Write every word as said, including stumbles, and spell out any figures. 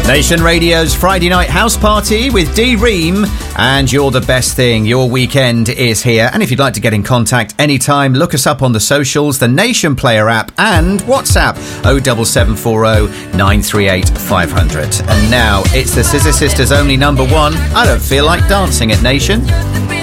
Nation Radio's Friday Night House Party with Dee Ream, and You're the Best Thing. Your weekend is here, and if you'd like to get in contact anytime, look us up on the socials, the Nation Player app and WhatsApp oh seven seven four oh nine three eight five hundred. And now it's the Scissor Sisters' only number one, I Don't Feel Like Dancing at Nation.